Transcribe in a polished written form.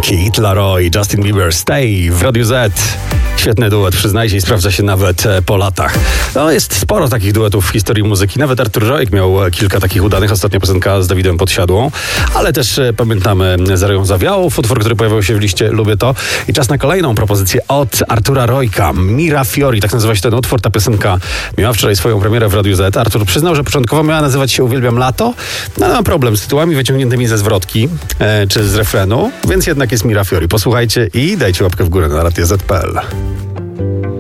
Kid Laroi, Justin Bieber, Stay w Radiu Z. Świetny duet, przyznajcie, i sprawdza się nawet po latach. No, jest sporo takich duetów w historii muzyki. Nawet Artur Rojek miał kilka takich udanych. Ostatnia piosenka z Dawidem Podsiadłą. Ale też pamiętamy Zerę Zawiałów, utwór, który pojawił się w liście Lubię to. I czas na kolejną propozycję od Artura Rojka. Mira Fiori, tak nazywa się ten utwór. Ta piosenka miała wczoraj swoją premierę w Radiu Z. Artur przyznał, że początkowo miała nazywać się Uwielbiam lato. No, mam problem z tytułami wyciągniętymi ze zwrotki czy z refrenu, więc jednak jest Mira Fiori. Posłuchajcie i dajcie łapkę w górę na radiozet.pl.